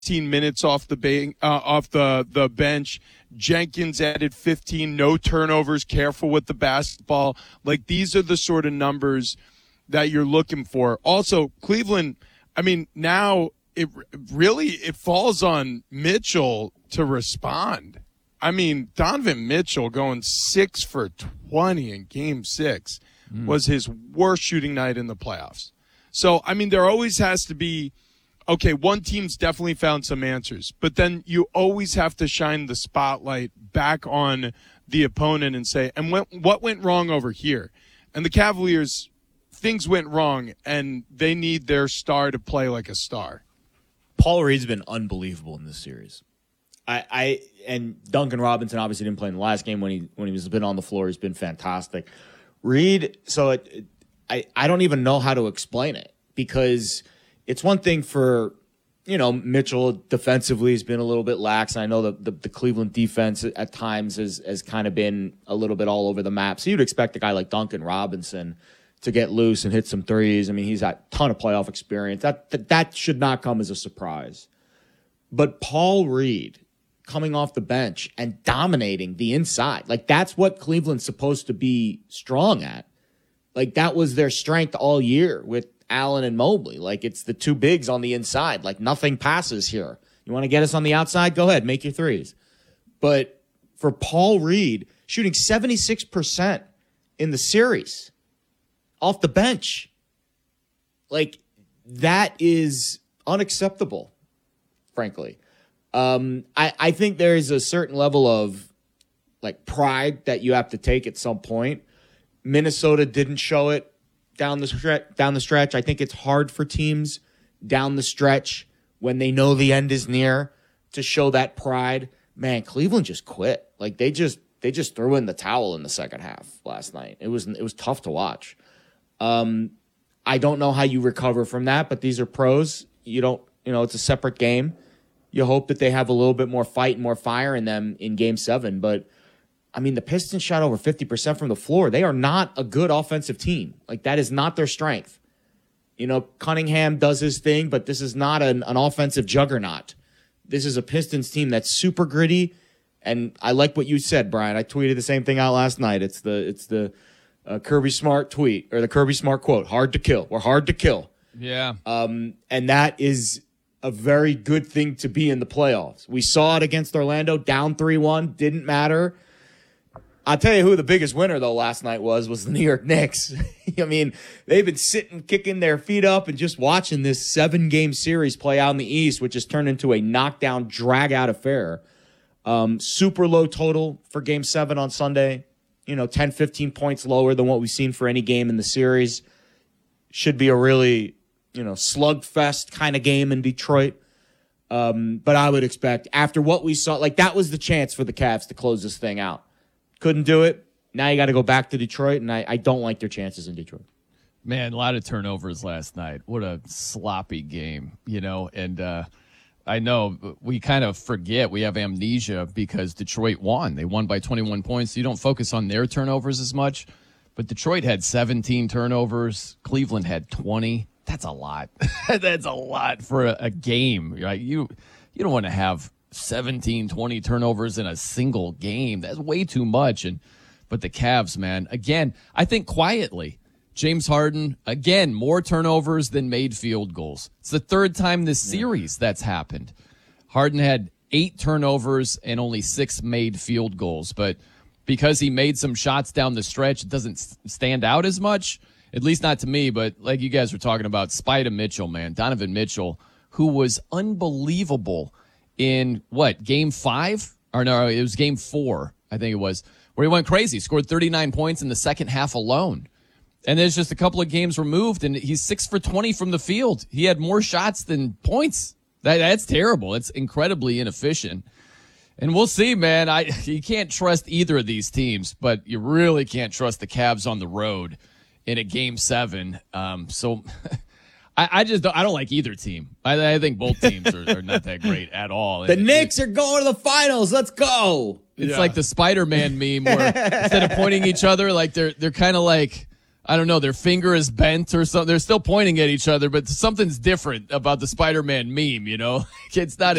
15 minutes off the bench. Jenkins added 15, no turnovers, careful with the basketball. Like, these are the sort of numbers that you're looking for. Also, Cleveland, I mean, now it falls on Mitchell to respond. I mean, Donovan Mitchell going 6 for 20 in Game 6 was his worst shooting night in the playoffs. So, I mean, there always has to be, okay, one team's definitely found some answers, but then you always have to shine the spotlight back on the opponent and say, and what went wrong over here? And the Cavaliers, things went wrong, and they need their star to play like a star. Paul Reed's been unbelievable in this series. And Duncan Robinson obviously didn't play in the last game when he was been on the floor. He's been fantastic. Reed, so I don't even know how to explain it, because it's one thing for, Mitchell defensively has been a little bit lax. And I know the Cleveland defense at times has kind of been a little bit all over the map. So you'd expect a guy like Duncan Robinson to get loose and hit some threes. I mean, he's got a ton of playoff experience. That should not come as a surprise. But Paul Reed coming off the bench and dominating the inside, like, that's what Cleveland's supposed to be strong at. Like, that was their strength all year with Allen and Mobley. Like, it's the two bigs on the inside. Like, nothing passes here. You want to get us on the outside? Go ahead, make your threes. But for Paul Reed, shooting 76% in the series off the bench, like, that is unacceptable, frankly. I think there is a certain level of, like, pride that you have to take at some point. Minnesota didn't show it down the stretch. I think it's hard for teams down the stretch when they know the end is near to show that pride. Man, Cleveland just quit. Like, they just threw in the towel in the second half last night. It was tough to watch. I don't know how you recover from that, but these are pros. It's a separate game. You hope that they have a little bit more fight and more fire in them in Game 7. But, I mean, the Pistons shot over 50% from the floor. They are not a good offensive team. Like, that is not their strength. Cunningham does his thing, but this is not an offensive juggernaut. This is a Pistons team that's super gritty. And I like what you said, Brian. I tweeted the same thing out last night. It's the Kirby Smart tweet, or the Kirby Smart quote, hard to kill. We're hard to kill. Yeah. And that is a very good thing to be in the playoffs. We saw it against Orlando, down 3-1, didn't matter. I'll tell you who the biggest winner, though, last night was the New York Knicks. I mean, they've been sitting, kicking their feet up, and just watching this 7-game series play out in the East, which has turned into a knockdown, drag-out affair. Super low total for Game 7 on Sunday. 10, 15 points lower than what we've seen for any game in the series. Should be a really, slugfest kind of game in Detroit. But I would expect, after what we saw, like, that was the chance for the Cavs to close this thing out. Couldn't do it. Now you got to go back to Detroit, and I don't like their chances in Detroit. Man, a lot of turnovers last night. What a sloppy game, and I know we kind of forget, we have amnesia because Detroit won. They won by 21 points. So you don't focus on their turnovers as much, but Detroit had 17 turnovers. Cleveland had 20. That's a lot. That's a lot for a game. Right? You don't want to have 17, 20 turnovers in a single game. That's way too much. But the Cavs, man, again, I think quietly, James Harden, again, more turnovers than made field goals. It's the third time this series that's happened. Harden had 8 turnovers and only 6 made field goals. But because he made some shots down the stretch, it doesn't stand out as much, at least not to me. But like you guys were talking about, Spida Mitchell, man, Donovan Mitchell, who was unbelievable in Game 5? Or no, it was Game 4, I think it was, where he went crazy, scored 39 points in the second half alone. And there's just a couple of games removed, and he's 6 for 20 from the field. He had more shots than points. That's terrible. It's incredibly inefficient. And we'll see, man. You can't trust either of these teams, but you really can't trust the Cavs on the road in a Game 7. So I don't like either team. I think both teams are not that great at all. The Knicks are going to the finals. Let's go. It's like the Spider-Man meme where instead of pointing each other, like they're kind of like I don't know, their finger is bent or something. They're still pointing at each other, but something's different about the Spider-Man meme, you know? It's not